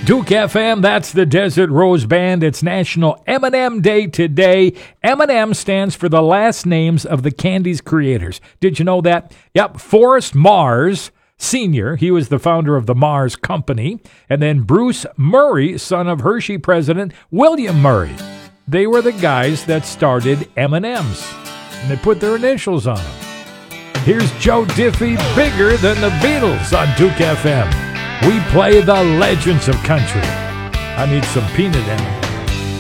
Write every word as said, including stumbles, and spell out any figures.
Duke F M, that's the Desert Rose Band. It's National M and M Day today. M and M stands for the last names of the candy's creators. Did you know that? Yep, Forrest Mars Senior, he was the founder of the Mars Company. And then Bruce Murray, son of Hershey president William Murray. They were the guys that started M and M's. And they put their initials on them. Here's Joe Diffie, Bigger Than the Beatles on Duke F M. We play the legends of country. I need some peanut M and M's.